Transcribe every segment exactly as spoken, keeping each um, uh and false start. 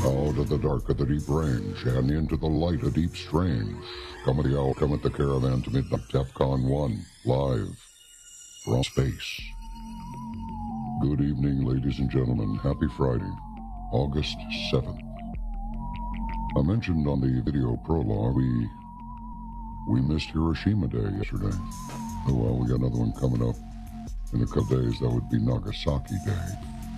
Out of the dark of the deep range and into the light of deep strange. Come at the owl, come at the caravan to midnight. DEFCON one, live from space. Good evening, ladies and gentlemen. Happy Friday, August seventh. I mentioned on the video prologue we we missed Hiroshima Day yesterday. Oh well, we got another one coming up in a couple days. That would be Nagasaki Day.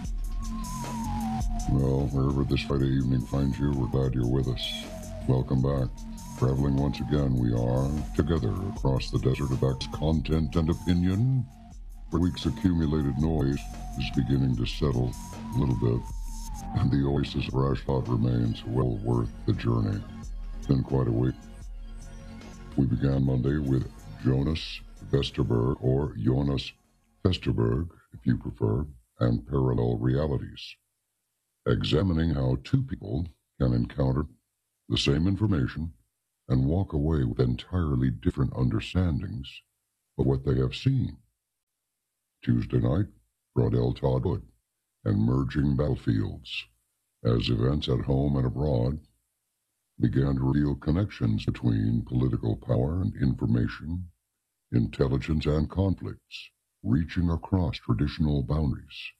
Well, wherever this Friday evening finds you, we're glad you're with us. Welcome back. Traveling once again, we are together across the desert of X content and opinion. For weeks accumulated noise is beginning to settle a little bit, and the oasis of Rashad remains well worth the journey. It's been quite a week. We began Monday with Jonas Vesterberg, or Jonas Vesterberg, if you prefer, and Parallel Realities, examining how two people can encounter the same information and walk away with entirely different understandings of what they have seen. Tuesday night brought El Todd Wood and Merging Battlefields, as events at home and abroad began to reveal connections between political power and information, intelligence and conflicts, reaching across traditional boundaries.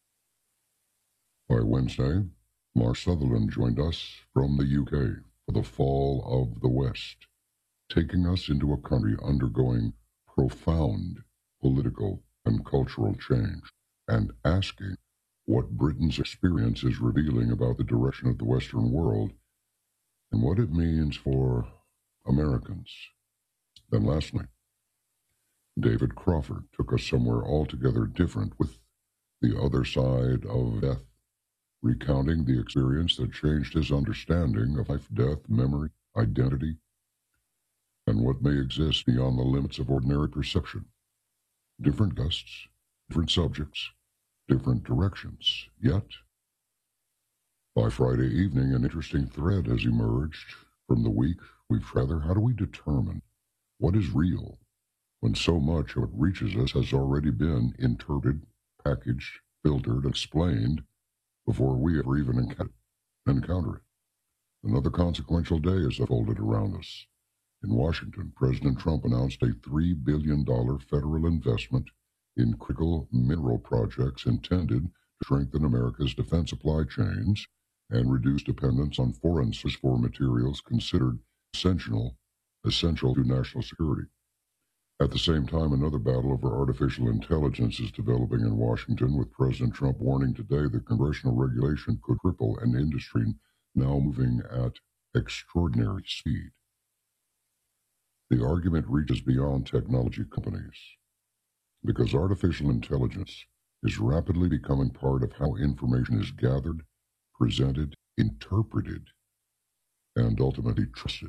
By Wednesday, Mark Sutherland joined us from the U K for the fall of the West, taking us into a country undergoing profound political and cultural change, and asking what Britain's experience is revealing about the direction of the Western world and what it means for Americans. Then last night, David Crawford took us somewhere altogether different with The Other Side of Death, recounting the experience that changed his understanding of life, death, memory, identity, and what may exist beyond the limits of ordinary perception. Different guests, different subjects, different directions, yet by Friday evening an interesting thread has emerged from the week. We've rather, how do we determine what is real when so much of what reaches us has already been interpreted, packaged, filtered, explained before we ever even encounter it? Another consequential day is unfolded around us. In Washington, President Trump announced a three billion dollars federal investment in critical mineral projects intended to strengthen America's defense supply chains and reduce dependence on foreign sources for materials considered essential, essential to national security. At the same time, another battle over artificial intelligence is developing in Washington, with President Trump warning today that congressional regulation could cripple an industry now moving at extraordinary speed. The argument reaches beyond technology companies, because artificial intelligence is rapidly becoming part of how information is gathered, presented, interpreted, and ultimately trusted.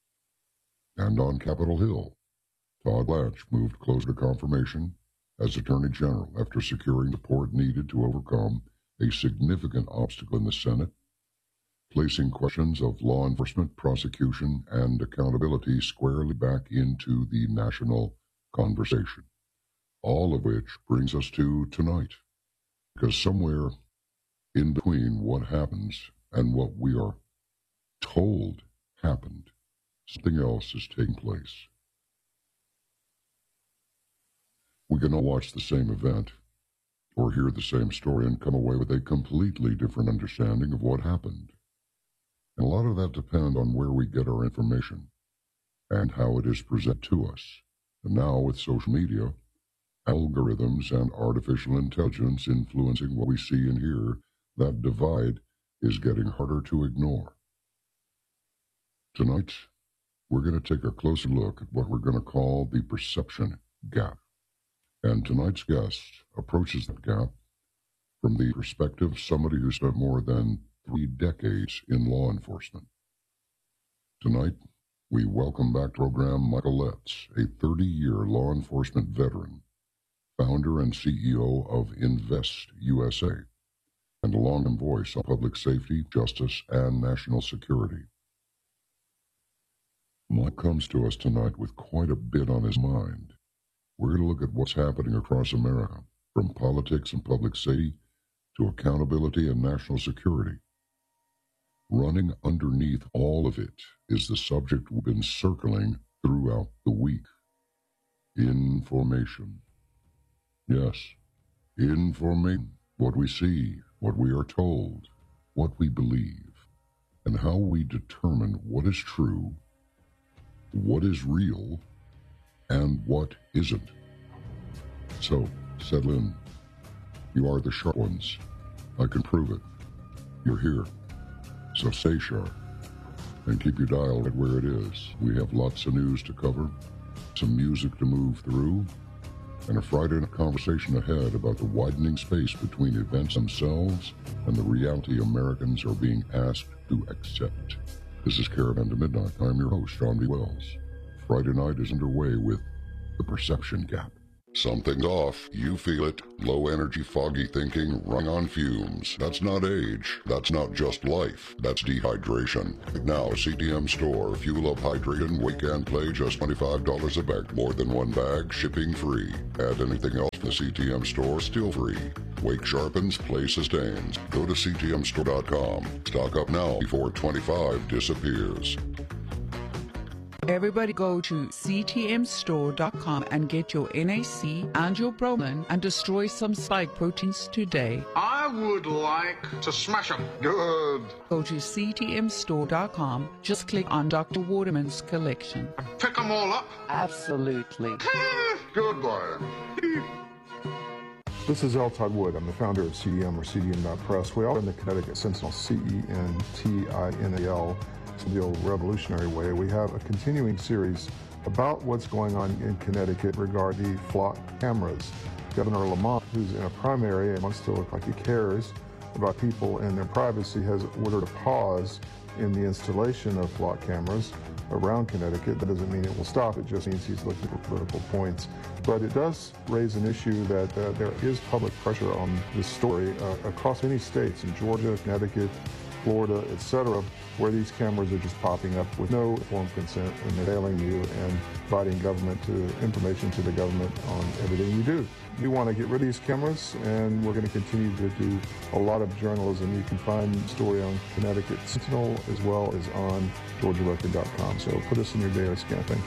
And on Capitol Hill, Todd Blanche moved closer to confirmation as Attorney General after securing support needed to overcome a significant obstacle in the Senate, placing questions of law enforcement, prosecution, and accountability squarely back into the national conversation. All of which brings us to tonight, because somewhere in between what happens and what we are told happened, something else is taking place. We can all watch the same event or hear the same story and come away with a completely different understanding of what happened. And a lot of that depends on where we get our information and how it is presented to us. And now with social media, algorithms, and artificial intelligence influencing what we see and hear, that divide is getting harder to ignore. Tonight, we're going to take a closer look at what we're going to call the perception gap. And tonight's guest approaches that gap from the perspective of somebody who spent more than three decades in law enforcement. Tonight, we welcome back to the program Michael Letts, a thirty-year law enforcement veteran, founder and C E O of Invest U S A, and a long-time voice on public safety, justice, and national security. Mike comes to us tonight with quite a bit on his mind. We're going to look at what's happening across America, from politics and public safety to accountability and national security. running underneath all of it is the subject we've been circling throughout the week. Information. Yes, information. What we see, what we are told, what we believe, and how we determine what is true, what is real, and what isn't. So, settle in. You are the sharp ones. I can prove it. You're here. So stay sharp. And keep your dial right where it is. We have lots of news to cover, some music to move through, and a Friday night conversation ahead about the widening space between events themselves and the reality Americans are being asked to accept. This is Caravan to Midnight. I'm your host, John B. Wells. Friday night is underway with The Perception Gap. Something's off. You feel it. Low energy, foggy thinking, run on fumes. That's not age. That's not just life. That's dehydration. Now, C T M Store. If you love hydration, weekend play, just twenty-five dollars a bag. More than one bag, shipping free. Add anything else to the C T M Store, still free. Wake sharpens, play sustains. Go to C T M store dot com. Stock up now before twenty-five disappears. Everybody go to C T M store dot com and get your N A C and your Bromin and destroy some spike proteins today. I would like to smash them. Good. Go to C T M store dot com. Just click on Doctor Waterman's collection. Pick them all up. Absolutely. Goodbye. This is L. Todd Wood. I'm the founder of C D M or C D M dot press. We all in the Connecticut Sentinel, C E N T I N A L. The old revolutionary way. We have a continuing series about what's going on in Connecticut regarding the flock cameras. Governor Lamont, who's in a primary and wants to look like he cares about people and their privacy, has ordered a pause in the installation of flock cameras around Connecticut. That doesn't mean it will stop. It just means he's looking for political points. But it does raise an issue that uh, there is public pressure on this story uh, across many states, in Georgia, Connecticut, Florida, et cetera, where these cameras are just popping up with no informed consent, and they're failing you and providing government to information to the government on everything you do. We want to get rid of these cameras, and we're going to continue to do a lot of journalism. You can find the story on Connecticut Sentinel as well as on Georgia Record dot com. So put us in your daily scan. Thank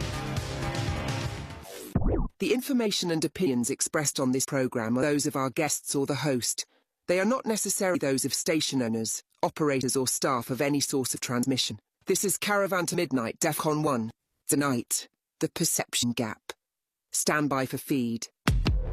you. The information and opinions expressed on this program are those of our guests or the host. They are not necessarily those of station owners, operators or staff of any source of transmission. This is Caravan to Midnight, DEFCON one. Tonight, The Perception Gap. Stand by for feed.